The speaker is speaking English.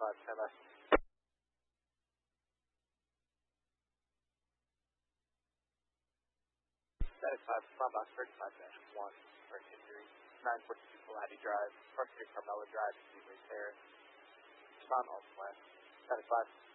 5, stand by. Status 5, front box 35-1, first injury, 942 Palladi Drive, Park Street, Carmela Drive, Seaway Terrace. Respond all flash. Status 5.